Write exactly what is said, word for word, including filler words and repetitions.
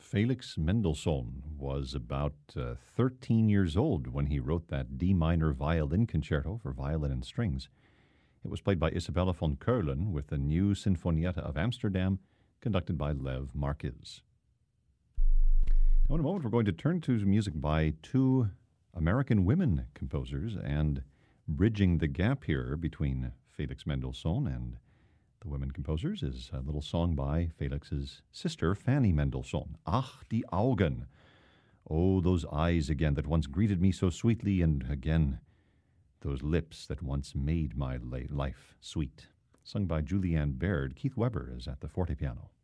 Felix Mendelssohn was about uh, thirteen years old when he wrote that D minor violin concerto for violin and strings. It was played by Isabella von Keulen with the New Sinfonietta of Amsterdam, conducted by Lev Markiz. Now, in a moment, we're going to turn to music by two American women composers, and bridging the gap here between Felix Mendelssohn and the women composers is a little song by Felix's sister, Fanny Mendelssohn. Ach, die Augen. Oh, those eyes again that once greeted me so sweetly, and again, those lips that once made my life sweet. Sung by Julianne Baird. Keith Weber is at the fortepiano.